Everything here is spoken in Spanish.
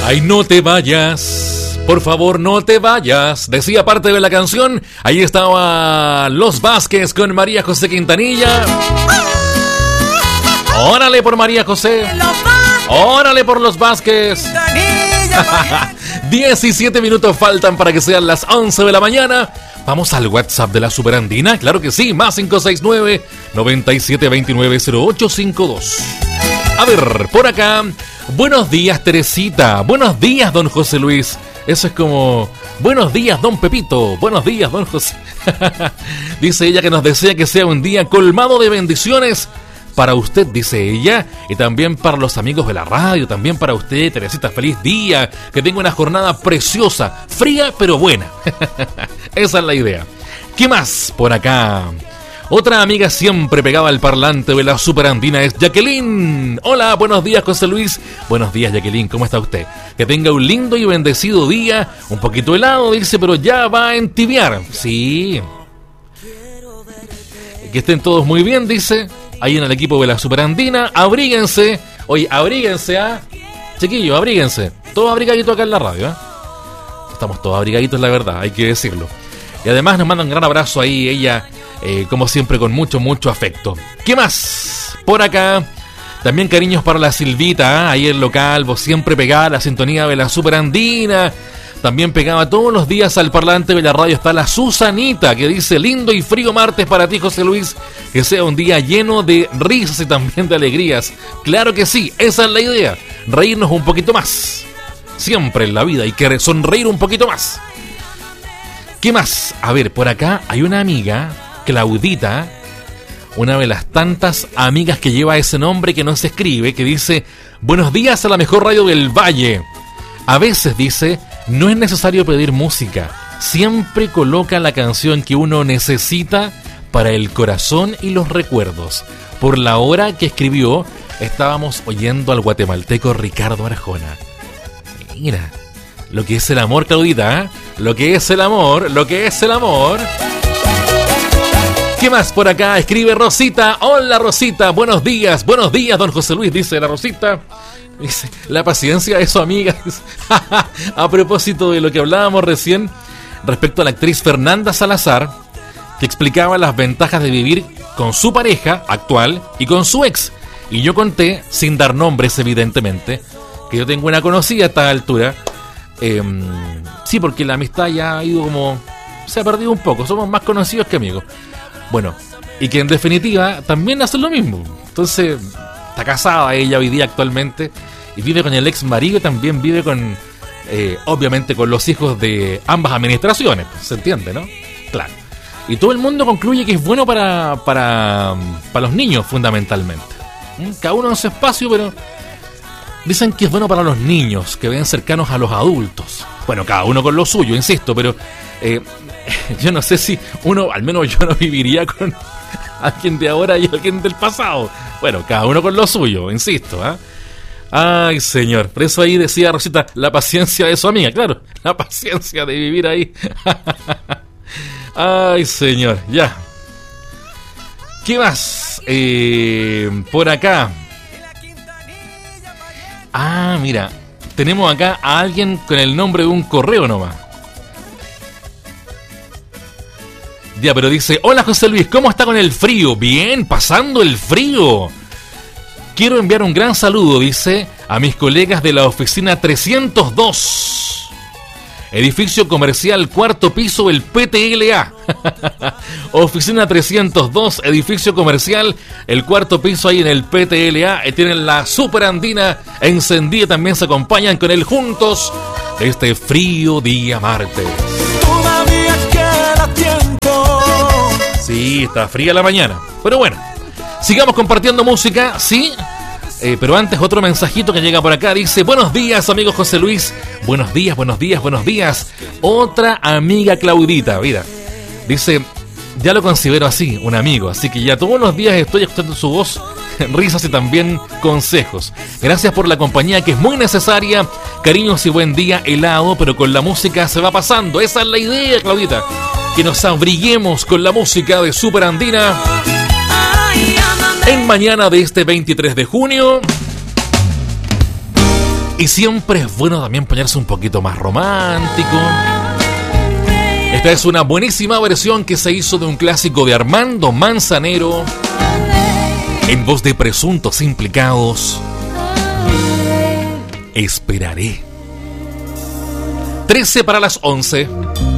Ay, no te vayas, por favor, no te vayas. Decía parte de la canción. Ahí estaba Los Vázquez con María José Quintanilla. Órale por María José. Órale por Los Vázquez. 17 minutos faltan para que sean las 11 de la mañana. Vamos al WhatsApp de la Superandina. Claro que sí, más 569-9729-0852. A ver, por acá. Buenos días, Teresita. Buenos días, don José Luis. Eso es como... Buenos días, don Pepito. Buenos días, don José. Dice ella que nos desea que sea un día colmado de bendiciones para usted, dice ella, y también para los amigos de la radio, también para usted, Teresita. Feliz día, que tenga una jornada preciosa, fría pero buena. Esa es la idea. ¿Qué más por acá? Otra amiga siempre pegada al parlante de la Superandina es Jacqueline. Hola, buenos días, José Luis. Buenos días, Jacqueline, ¿cómo está usted? Que tenga un lindo y bendecido día. Un poquito helado, dice, pero ya va a entibiar. Sí. Que estén todos muy bien, dice. Ahí en el equipo de la Superandina. Abríguense. Oye, abríguense, ¿ah? Chiquillos, abríguense. Todos abrigaditos acá en la radio, ¿eh? Estamos todos abrigaditos, la verdad, hay que decirlo. Y además nos manda un gran abrazo ahí, ella... como siempre, con mucho, mucho afecto. ¿Qué más? Por acá, también cariños para la Silvita, ahí en local, vos siempre pegada a la sintonía de la Superandina. También pegaba todos los días al parlante de la radio está la Susanita, que dice: lindo y frío martes para ti, José Luis. Que sea un día lleno de risas y también de alegrías. Claro que sí, esa es la idea. Reírnos un poquito más. Siempre en la vida hay que sonreír un poquito más. ¿Qué más? A ver, por acá hay una amiga... Claudita, una de las tantas amigas que lleva ese nombre que no se escribe, que dice: buenos días a la mejor radio del Valle. A veces, dice, no es necesario pedir música, siempre coloca la canción que uno necesita para el corazón y los recuerdos. Por la hora que escribió, estábamos oyendo al guatemalteco Ricardo Arjona. Mira, lo que es el amor, Claudita, ¿eh? Lo que es el amor, lo que es el amor. ¿Qué más por acá? Escribe Rosita. Hola, Rosita, buenos días, don José Luis, dice la Rosita. Dice, la paciencia de su amiga. A propósito de lo que hablábamos recién respecto a la actriz Fernanda Salazar, que explicaba las ventajas de vivir con su pareja actual y con su ex. Y yo conté, sin dar nombres evidentemente, que yo tengo una conocida a esta altura. Sí, porque la amistad ya ha ido como... se ha perdido un poco, somos más conocidos que amigos. Bueno, y que en definitiva también hacen lo mismo. Entonces, está casada ella hoy día actualmente y vive con el ex marido y también vive con, obviamente, con los hijos de ambas administraciones. Se entiende, ¿no? Claro. Y todo el mundo concluye que es bueno para los niños, fundamentalmente. Cada uno en su espacio, pero dicen que es bueno para los niños, que ven cercanos a los adultos. Bueno, cada uno con lo suyo, insisto, pero... yo no sé si uno, al menos yo no viviría con alguien de ahora y alguien del pasado. Bueno, cada uno con lo suyo, insisto, ¿eh? Ay, señor. Por eso ahí decía Rosita, la paciencia de su amiga. Claro, la paciencia de vivir ahí. Ay, señor, ya. ¿Qué más? Por acá. Ah, mira, tenemos acá a alguien con el nombre de un correo nomás. Ya, pero dice: hola, José Luis, ¿cómo está con el frío? Bien, pasando el frío. Quiero enviar un gran saludo, dice, a mis colegas de la oficina 302, edificio comercial, cuarto piso del PTLA. Oficina 302, edificio comercial, el cuarto piso ahí en el PTLA. Tienen la Superandina encendida, también se acompañan con él juntos este frío día martes. Sí, está fría la mañana, pero bueno, sigamos compartiendo música, ¿sí? Pero antes otro mensajito que llega por acá, dice: buenos días, amigo José Luis. Buenos días, buenos días, buenos días. Otra amiga, Claudita, mira, dice: ya lo considero así, un amigo, así que ya todos los días estoy escuchando su voz, risas y también consejos. Gracias por la compañía, que es muy necesaria. Cariños y buen día, helado, pero con la música se va pasando. Esa es la idea, Claudita, que nos abriguemos con la música de Superandina en mañana de este 23 de junio. Y siempre es bueno también ponerse un poquito más romántico. Esta es una buenísima versión que se hizo de un clásico de Armando Manzanero, en voz de Presuntos Implicados. Esperaré. 13 para las 11.